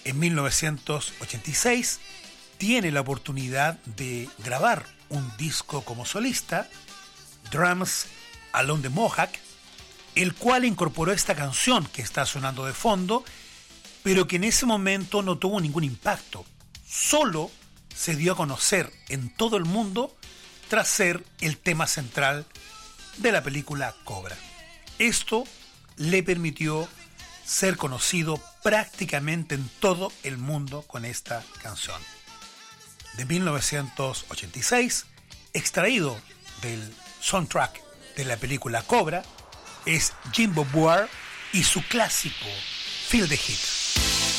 En 1986 tiene la oportunidad de grabar un disco como solista, Drums Along the Mohawk, el cual incorporó esta canción que está sonando de fondo, pero que en ese momento no tuvo ningún impacto. Solo se dio a conocer en todo el mundo tras ser el tema central de la película Cobra. Esto le permitió ser conocido prácticamente en todo el mundo con esta canción. De 1986, extraído del soundtrack de la película Cobra, es Jimbo Boar y su clásico Feel the Heat.